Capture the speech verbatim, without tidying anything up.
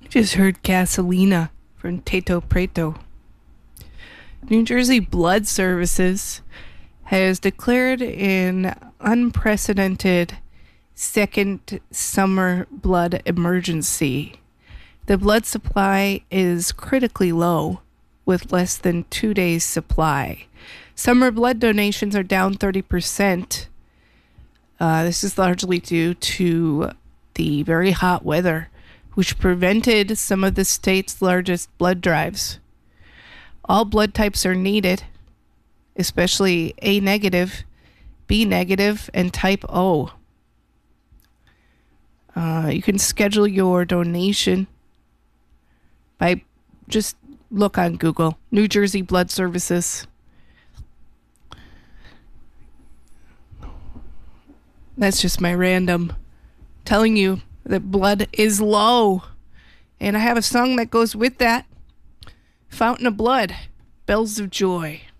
Just heard Gasolina from Tato Preto. New Jersey Blood Services has declared an unprecedented second summer blood emergency. The blood supply is critically low, with less than two days' supply. Summer blood donations are down thirty percent. Uh, this is largely due to the very hot weather, which prevented some of the state's largest blood drives. All blood types are needed, especially A negative, B negative, and type O. Uh, you can schedule your donation by just look on Google, New Jersey Blood Services. That's just my random telling you that blood is low. And I have a song that goes with that. Fountain of Blood, Bells of Joy.